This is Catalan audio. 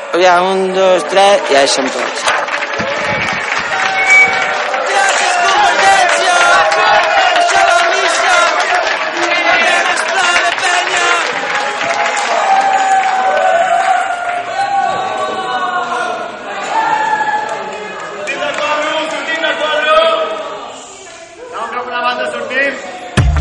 Aviam, 1, 2, 3, ja hi som tots.